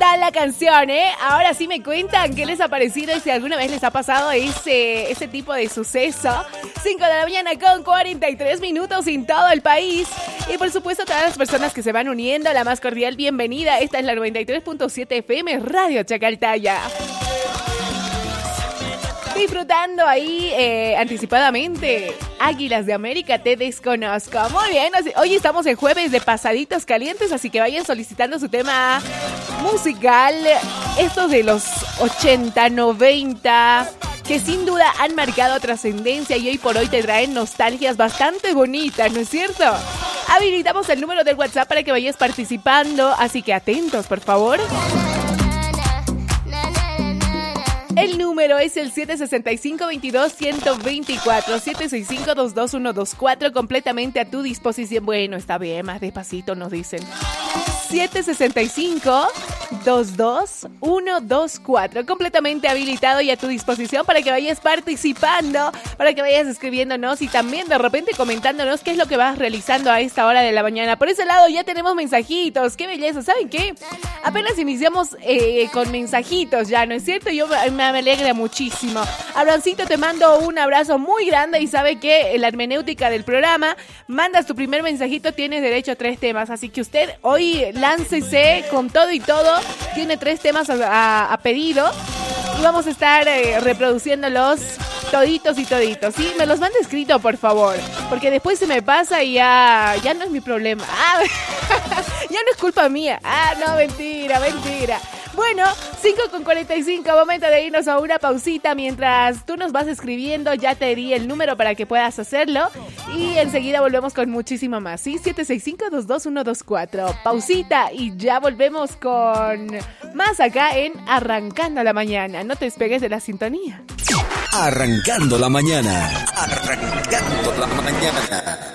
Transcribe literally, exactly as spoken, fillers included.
tal la canción, eh? Ahora sí me cuentan qué les ha parecido y si alguna vez les ha pasado ese, ese tipo de suceso. cinco de la mañana con cuarenta y tres minutos en todo el país. Y por supuesto, todas las personas que se van uniendo, la más cordial bienvenida. Esta es la noventa y tres punto siete F M Radio Chacaltaya. Disfrutando ahí eh, anticipadamente Águilas de América, Te Desconozco. Muy bien, hoy estamos en jueves de pasaditos calientes, así que vayan solicitando su tema musical. Estos de los ochenta, noventa, que sin duda han marcado trascendencia y hoy por hoy te traen nostalgias bastante bonitas, ¿no es cierto? Habilitamos el número del WhatsApp para que vayas participando, así que atentos, por favor. El número es el siete seis cinco, veintidós, ciento veinticuatro, siete seis cinco, dos dos uno dos cuatro, completamente a tu disposición. Bueno, está bien, más despacito nos dicen. siete seis cinco, dos dos uno dos cuatro, completamente habilitado y a tu disposición para que vayas participando, para que vayas escribiéndonos y también de repente comentándonos qué es lo que vas realizando a esta hora de la mañana. Por ese lado ya tenemos mensajitos, qué belleza, ¿saben qué? Apenas iniciamos eh, con mensajitos ya, ¿no es cierto? Yo me alegra muchísimo. Abrancito, te mando un abrazo muy grande y sabe que la hermenéutica del programa, mandas tu primer mensajito, tienes derecho a tres temas, así que usted hoy láncese con todo y todo, tiene tres temas a, a, a pedido y vamos a estar eh, reproduciéndolos toditos y toditos, ¿sí? Me los manda escrito, por favor, porque después se me pasa y ya, ya no es mi problema. Ah, ya no es culpa mía. Ah, no, mentira, mentira. Bueno, cinco con cuarenta y cinco, momento de irnos a una pausita. Mientras tú nos vas escribiendo, ya te di el número para que puedas hacerlo. Y enseguida volvemos con muchísimo más, ¿sí? siete seis cinco, dos dos uno dos cuatro. Pausita y ya volvemos con más acá en Arrancando la Mañana. No te despegues de la sintonía. Arrancando la mañana. Arrancando la mañana.